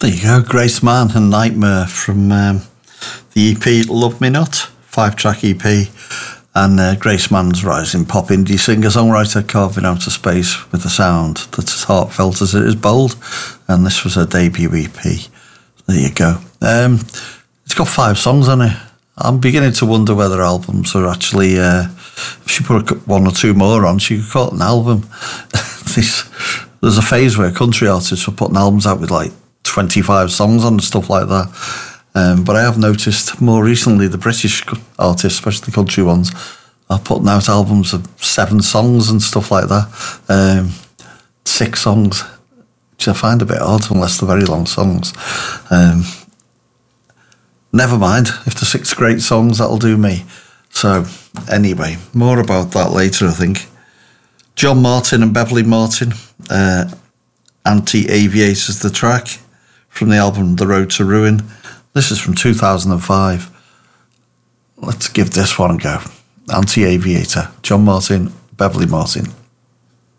There you go, Grace Mann and Nightmare from the EP Love Me Not, 5-track EP. And Grace Mann's rising pop indie singer-songwriter, carving out a space with a sound that's as heartfelt as it is bold. And this was her debut EP. There you go. It's got 5 songs on it. I'm beginning to wonder whether albums are actually... if she put 1 or 2 more on, she could call it an album. There's a phase where country artists were putting albums out with like 25 songs on and stuff like that. But I have noticed more recently the British artists, especially country ones, are putting out albums of 7 songs and stuff like that. 6 songs, which I find a bit odd unless they're very long songs. Never mind, if they're 6 great songs, that'll do me. So, anyway, more about that later, I think. John Martin and Beverly Martin, Anti-Aviator's the track from the album The Road to Ruin. This is from 2005. Let's give this one a go. Anti-Aviator, John Martin, Beverly Martin.